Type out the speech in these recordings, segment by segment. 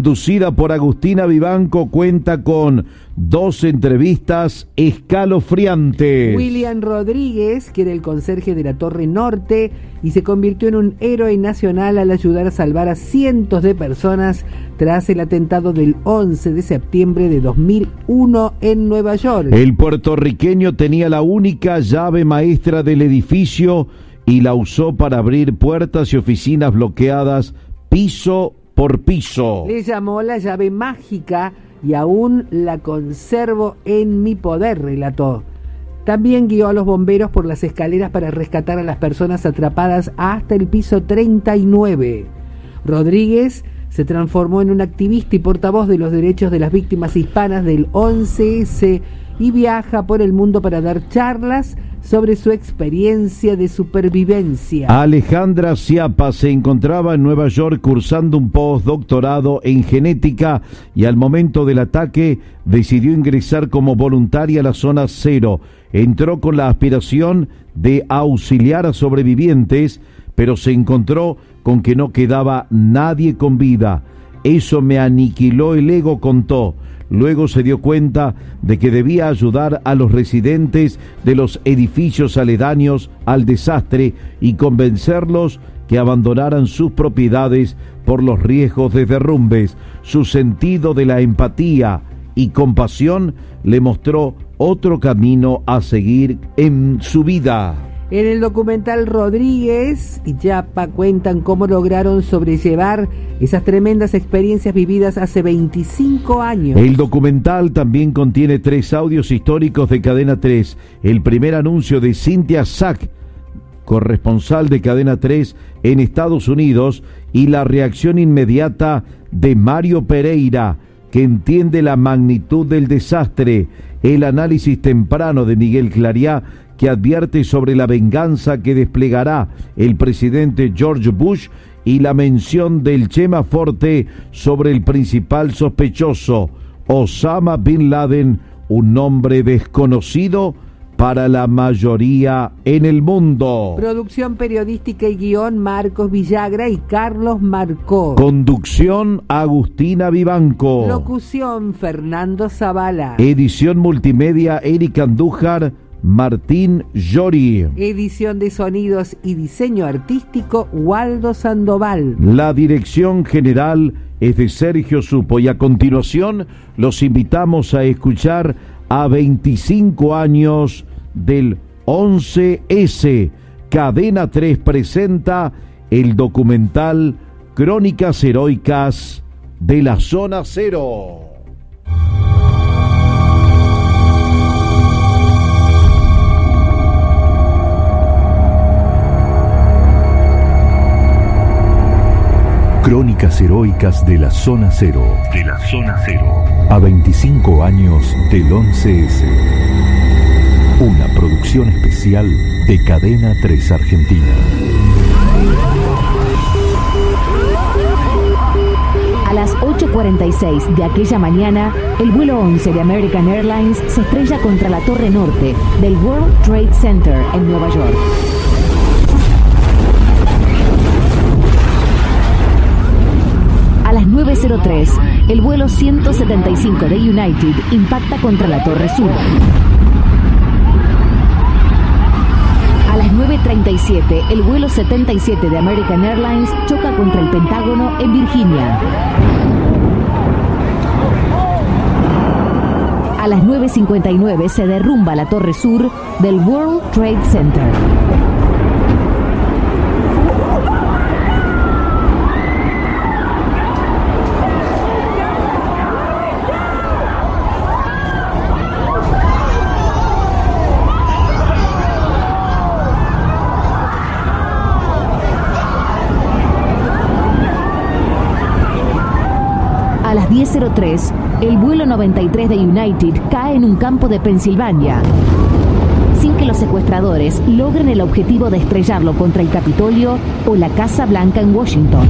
conducida por Agustina Vivanco, cuenta con 2 entrevistas escalofriantes. William Rodríguez, que era el conserje de la Torre Norte y se convirtió en un héroe nacional al ayudar a salvar a cientos de personas tras el atentado del 11 de septiembre de 2001 en Nueva York. El puertorriqueño tenía la única llave maestra del edificio y la usó para abrir puertas y oficinas bloqueadas piso por piso. Le llamó la llave mágica y aún la conservo en mi poder, relató. También guió a los bomberos por las escaleras para rescatar a las personas atrapadas hasta el piso 39. Rodríguez se transformó en un activista y portavoz de los derechos de las víctimas hispanas del 11S y viaja por el mundo para dar charlas sobre su experiencia de supervivencia. Alejandra Ciapa se encontraba en Nueva York cursando un postdoctorado en genética y al momento del ataque decidió ingresar como voluntaria a la zona 0. Entró con la aspiración de auxiliar a sobrevivientes, pero se encontró con que no quedaba nadie con vida. Eso me aniquiló el ego, contó. Luego se dio cuenta de que debía ayudar a los residentes de los edificios aledaños al desastre y convencerlos que abandonaran sus propiedades por los riesgos de derrumbes. Su sentido de la empatía y compasión le mostró otro camino a seguir en su vida. En el documental, Rodríguez y Yapa cuentan cómo lograron sobrellevar esas tremendas experiencias vividas hace 25 años. El documental también contiene 3 audios históricos de Cadena 3. El primer anuncio de Cynthia Sack, corresponsal de Cadena 3 en Estados Unidos, y la reacción inmediata de Mario Pereira, que entiende la magnitud del desastre. El análisis temprano de Miguel Clariá, que advierte sobre la venganza que desplegará el presidente George Bush, y la mención del Chema Forte sobre el principal sospechoso, Osama Bin Laden, un nombre desconocido para la mayoría en el mundo. Producción periodística y guión, Marcos Villagra y Carlos Marcó. Conducción, Agustina Vivanco. Locución, Fernando Zavala. Edición multimedia, Erika Andújar, Martín Llori. Edición de sonidos y diseño artístico, Waldo Sandoval. La dirección general es de Sergio Supo. Y a continuación los invitamos a escuchar a 25 años del 11S. Cadena 3 presenta el documental Crónicas Heroicas de la Zona 0. Crónicas heroicas de la Zona 0. De la Zona 0. A 25 años del 11S. Una producción especial de Cadena 3 Argentina. A las 8:46 de aquella mañana, el vuelo 11 de American Airlines se estrella contra la Torre Norte del World Trade Center en Nueva York. A las 9:03, el vuelo 175 de United impacta contra la Torre Sur. A las 9:37, el vuelo 77 de American Airlines choca contra el Pentágono en Virginia. A las 9:59 se derrumba la Torre Sur del World Trade Center. A las 10:03, el vuelo 93 de United cae en un campo de Pensilvania, sin que los secuestradores logren el objetivo de estrellarlo contra el Capitolio o la Casa Blanca en Washington.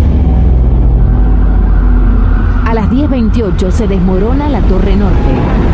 A las 10:28 se desmorona la Torre Norte.